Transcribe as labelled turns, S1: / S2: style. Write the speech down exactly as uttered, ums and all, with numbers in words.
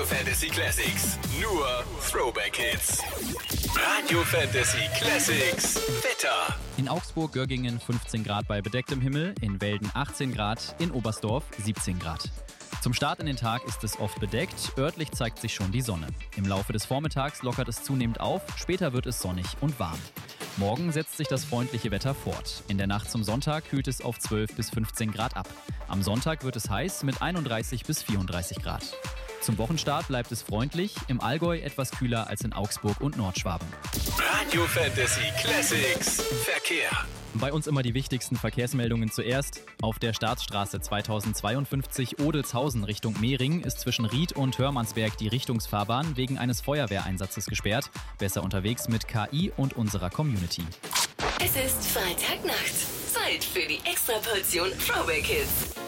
S1: Fantasy Classics. Nur Throwback Hits. Radio Fantasy Classics. Wetter.
S2: In Augsburg-Göggingen fünfzehn Grad bei bedecktem Himmel, in Welden achtzehn Grad, in Oberstdorf siebzehn Grad. Zum Start in den Tag ist es oft bedeckt, örtlich zeigt sich schon die Sonne. Im Laufe des Vormittags lockert es zunehmend auf, später wird es sonnig und warm. Morgen setzt sich das freundliche Wetter fort. In der Nacht zum Sonntag kühlt es auf zwölf bis fünfzehn Grad ab. Am Sonntag wird es heiß mit einunddreißig bis vierunddreißig Grad. Zum Wochenstart bleibt es freundlich, im Allgäu etwas kühler als in Augsburg und Nordschwaben.
S1: Radio Fantasy Classics. Verkehr.
S2: Bei uns immer die wichtigsten Verkehrsmeldungen zuerst. Auf der Staatsstraße zweitausendzweiundfünfzig Odelshausen Richtung Mehring ist zwischen Ried und Hörmannsberg die Richtungsfahrbahn wegen eines Feuerwehreinsatzes gesperrt. Besser unterwegs mit K I und unserer Community.
S3: Es ist Freitagnacht. Zeit für die Extraportion Throwback Hits.